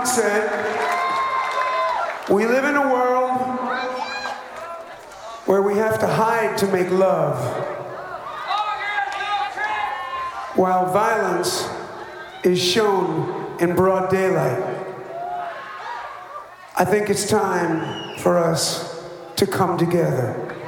once said, we live in a world where we have to hide to make love, while violence is shown in broad daylight. I think it's time for us to come together.